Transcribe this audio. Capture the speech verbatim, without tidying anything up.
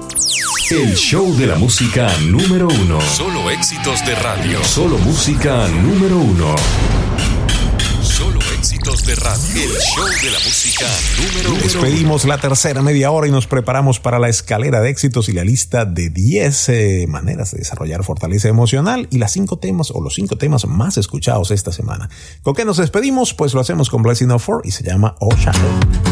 El show de la música número uno. Solo éxitos de radio. Solo música número uno. Solo éxitos de radio. El show de la música número uno. Despedimos la tercera media hora y nos preparamos para la escalera de éxitos y la lista de diez eh, maneras de desarrollar fortaleza emocional y las cinco temas o los cinco temas más escuchados esta semana. ¿Con qué nos despedimos? Pues lo hacemos con Blessing of Four y se llama Oh Shadow.